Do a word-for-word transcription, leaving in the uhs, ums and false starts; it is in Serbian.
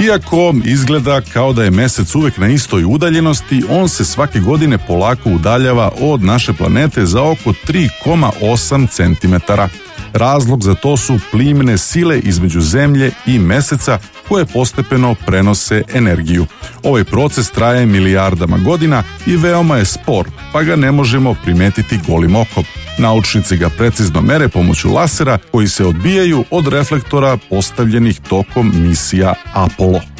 Iako izgleda kao da je Mesec uvek na istoj udaljenosti, on se svake godine polako udaljava od naše planete za oko tri zarez osam centimetara. Razlog za to su plimne sile između Zemlje i Meseca koje postepeno prenose energiju. Ovaj proces traje milijardama godina i veoma je spor, pa ga ne možemo primetiti golim okom. Naučnici ga precizno mere pomoću lasera koji se odbijaju od reflektora postavljenih tokom misija Apollo.